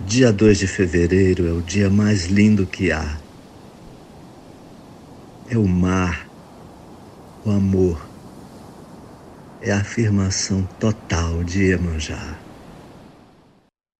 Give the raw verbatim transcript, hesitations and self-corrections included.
Dia dois de fevereiro é o dia mais lindo que há. É o mar, o amor, é a afirmação total de Iemanjá.